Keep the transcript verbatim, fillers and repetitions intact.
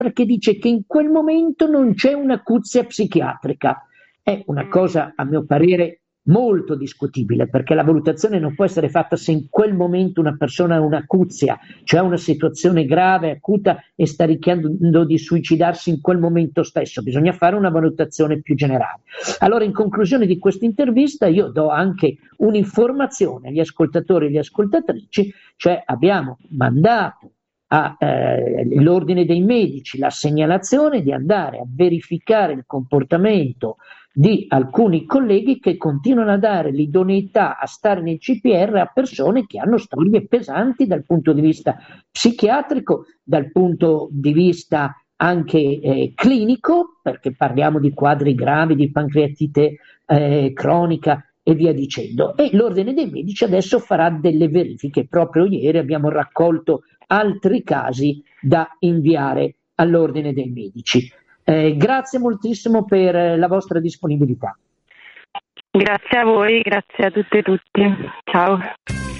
che dice che in quel momento non c'è un'acuzia psichiatrica. È una cosa, a mio parere, molto discutibile, perché la valutazione non può essere fatta se in quel momento una persona ha un'acuzia, cioè una situazione grave, acuta e sta rischiando di suicidarsi in quel momento stesso. Bisogna fare una valutazione più generale. Allora, in conclusione di questa intervista, io do anche un'informazione agli ascoltatori e alle ascoltatrici, cioè abbiamo mandato all'ordine eh, dei medici la segnalazione di andare a verificare il comportamento di alcuni colleghi che continuano a dare l'idoneità a stare nel C P R a persone che hanno storie pesanti dal punto di vista psichiatrico, dal punto di vista anche eh, clinico, perché parliamo di quadri gravi di pancreatite eh, cronica e via dicendo. E l'ordine dei medici adesso farà delle verifiche. Proprio ieri abbiamo raccolto altri casi da inviare all'ordine dei medici. Eh, grazie moltissimo per la vostra disponibilità. Grazie a voi, grazie a tutte e tutti. Ciao.